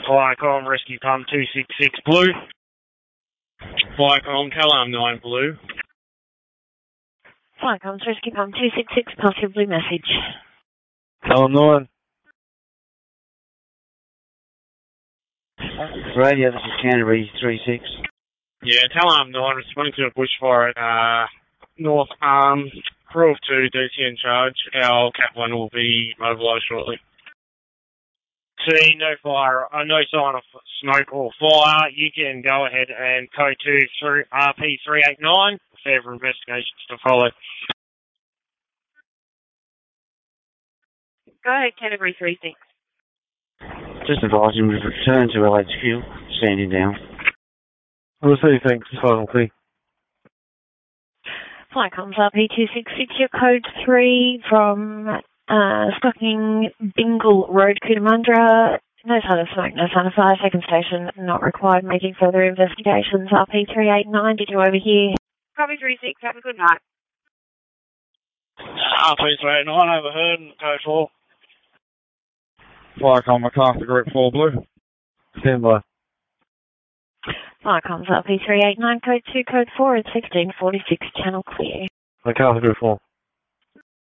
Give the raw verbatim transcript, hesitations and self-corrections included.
Flycom, Rescue Pump two six six Blue. Flycom, Calam nine Blue. Flycom's Rescue Pump two six six, pass your blue message. Calam nine. Radio, this is Canterbury three six. Yeah, Calam nine, responding to a bushfire at uh, North Arm. Crew of two, D C in charge. Our Cap one will be mobilised shortly. See, no fire, uh, no sign of smoke or fire. You can go ahead and code two through R P three eight nine. Further investigations to follow. Go ahead, Canterbury three six. Just advising we've returned to L H Q, standing down. Receive, thanks. Final P. Flycom's R P two six six, your code three from uh, Stocking Bingle Road, Cootamundra. No sign of smoke, no sign of fire. Second station not required. Making further investigations. R P three eight nine, did you overhear? Copy three six, have a good night. R P three eight nine, overheard, code four. Flycom, MacArthur Group four Blue. Stand by. Flycom's R P three eight nine, code two, code four, at sixteen forty-six, channel clear. MacArthur Group four.